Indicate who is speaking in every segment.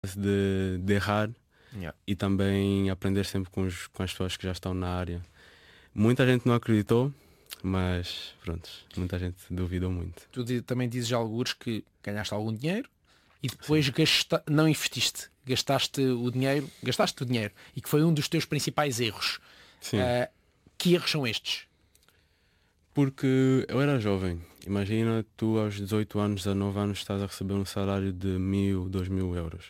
Speaker 1: de errar
Speaker 2: Yeah.
Speaker 1: e também aprender sempre com as pessoas que já estão na área. Muita gente não acreditou, mas pronto, muita gente duvidou muito.
Speaker 2: Tu também dizes algures que ganhaste algum dinheiro e depois não investiste, gastaste o dinheiro e que foi um dos teus principais erros.
Speaker 1: Sim.
Speaker 2: Que erros são estes?
Speaker 1: Porque eu era jovem. Imagina, tu aos 18 anos, 19 anos, estás a receber um salário de 1000, 2000 euros.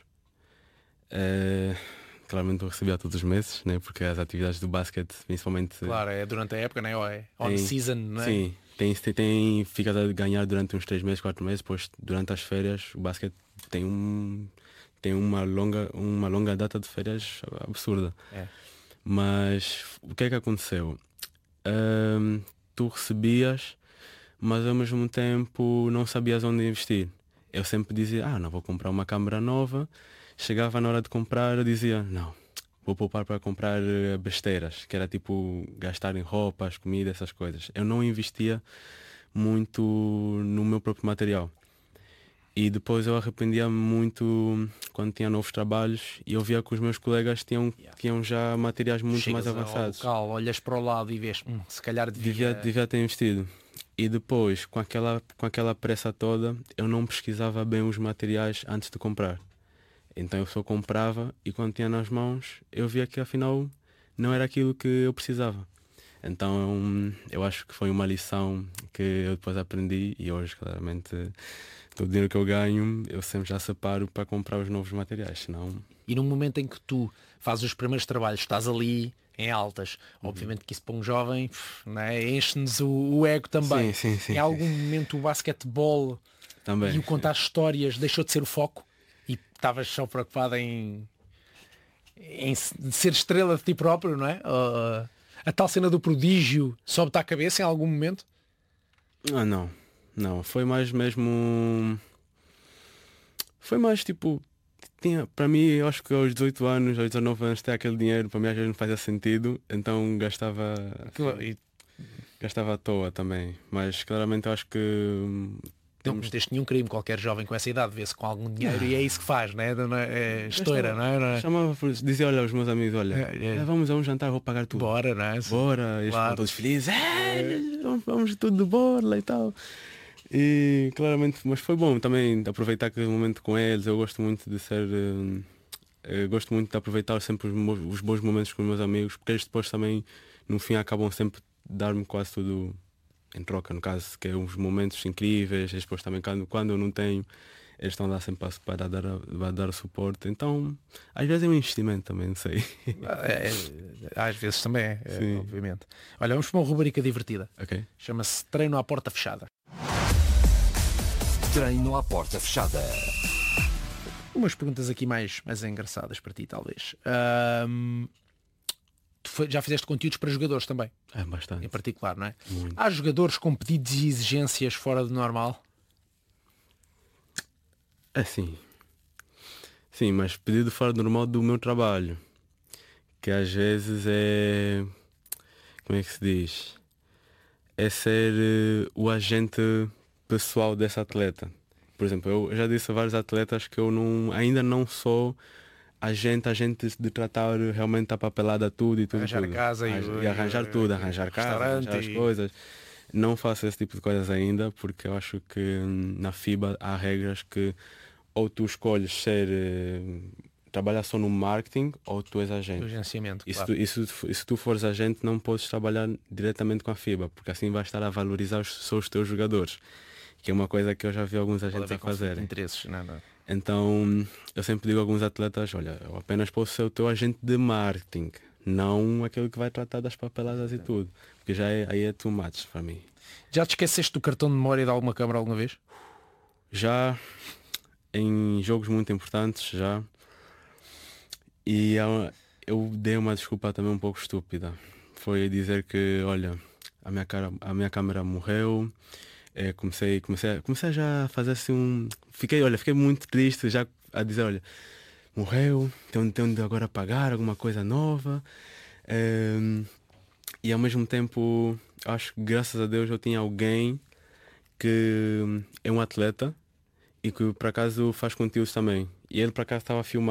Speaker 1: Claramente eu recebia todos os meses, né? Porque as atividades do basquete, principalmente...
Speaker 2: Claro, é durante a época, né? Ou é on-season, não é?
Speaker 1: Sim, ficas a ganhar durante uns 3 meses, 4 meses, depois durante as férias o basquete tem uma longa data de férias absurda.
Speaker 2: É.
Speaker 1: Mas o que é que aconteceu? Tu recebias, mas ao mesmo tempo não sabias onde investir. Eu sempre dizia, não vou comprar uma câmera nova. Chegava na hora de comprar, eu dizia, não, vou poupar para comprar besteiras, que era tipo gastar em roupas, comida, essas coisas. Eu não investia muito no meu próprio material. E depois eu arrependia-me muito quando tinha novos trabalhos e eu via que os meus colegas tinham já materiais muito
Speaker 2: Chegas
Speaker 1: mais avançados.
Speaker 2: ao local, olhas para o lado e vês, se calhar
Speaker 1: Devia ter investido. E depois, com aquela pressa toda, eu não pesquisava bem os materiais antes de comprar. Então eu só comprava e quando tinha nas mãos eu via que afinal não era aquilo que eu precisava. Então eu acho que foi uma lição que eu depois aprendi e hoje claramente todo o dinheiro que eu ganho eu sempre já separo para comprar os novos materiais, senão...
Speaker 2: E no momento em que tu fazes os primeiros trabalhos, estás ali em altas, obviamente que isso para um jovem, né, enche-nos o ego também.
Speaker 1: Sim, sim,
Speaker 2: em algum momento o basquetebol
Speaker 1: também,
Speaker 2: e o contar histórias deixou de ser o foco e estavas só preocupado em ser estrela de ti próprio, não é? A tal cena do prodígio sobe-te à cabeça em algum momento?
Speaker 1: Não, foi mais mesmo... Foi mais tipo... Para mim, eu acho que aos 18 anos, aos 19 anos, ter aquele dinheiro, para mim às vezes não fazia sentido, então gastava à toa também. Mas claramente eu acho que
Speaker 2: Não cometeste nenhum crime, qualquer jovem com essa idade vê-se com algum dinheiro e é isso que faz, né? É estoura, não é?
Speaker 1: Chamava, dizia, olha, aos meus amigos, olha, vamos a um jantar, vou pagar tudo.
Speaker 2: Bora, não é?
Speaker 1: Bora, eles
Speaker 2: Claro.
Speaker 1: ficam todos felizes, vamos tudo de borla e tal. E claramente, mas foi bom também aproveitar aquele momento com eles. Eu gosto muito de ser... gosto muito de aproveitar sempre os bons momentos com os meus amigos, porque eles depois também, no fim, acabam sempre de dar-me quase tudo em troca, no caso, que é uns momentos incríveis. Eles depois também, quando eu não tenho, eles estão lá sempre para dar o suporte. Então, às vezes é um investimento também, não sei.
Speaker 2: Às vezes também é,
Speaker 1: Sim.
Speaker 2: obviamente. Olha, vamos para uma rubrica divertida.
Speaker 1: Ok.
Speaker 2: Chama-se Treino à Porta Fechada.
Speaker 3: Treino à porta fechada.
Speaker 2: Umas perguntas aqui mais engraçadas para ti, talvez. Já fizeste conteúdos para jogadores também,
Speaker 1: É bastante.
Speaker 2: em particular, não é?
Speaker 1: Muito.
Speaker 2: Há jogadores com pedidos e exigências fora do normal?
Speaker 1: É sim. Sim, mas pedido fora do normal do meu trabalho. Que às vezes é... Como é que se diz? É ser o agente pessoal desse atleta. Por exemplo, eu já disse a vários atletas que eu ainda não sou agente de tratar realmente a papelada tudo e tudo.
Speaker 2: Arranjar
Speaker 1: tudo.
Speaker 2: casa
Speaker 1: E arranjar tudo, arranjar casa, arranjar as coisas. Não faço esse tipo de coisas ainda, porque eu acho que na FIBA há regras que ou tu escolhes trabalhar só no marketing ou tu és agente.
Speaker 2: O agenciamento,
Speaker 1: E
Speaker 2: claro.
Speaker 1: se tu fores agente não podes trabalhar diretamente com a FIBA, porque assim vais estar a valorizar só os teus jogadores, que é uma coisa que eu já vi alguns
Speaker 2: Pode
Speaker 1: agentes
Speaker 2: haver
Speaker 1: a
Speaker 2: conflito de
Speaker 1: fazerem.
Speaker 2: interesses, não.
Speaker 1: Então eu sempre digo a alguns atletas, olha, eu apenas posso ser o teu agente de marketing, não aquele que vai tratar das papeladas e tudo, porque aí é too much para mim.
Speaker 2: Já te esqueceste do cartão de memória de alguma câmara alguma vez?
Speaker 1: Já em jogos muito importantes, já. E eu dei uma desculpa também um pouco estúpida. Foi dizer que, olha, a minha câmera morreu. Comecei já a fazer assim Fiquei muito triste já a dizer, olha, morreu, tenho de agora pagar alguma coisa nova. E ao mesmo tempo, acho que graças a Deus eu tinha alguém que é um atleta e que por acaso faz conteúdos também. E ele para cá estava a filmar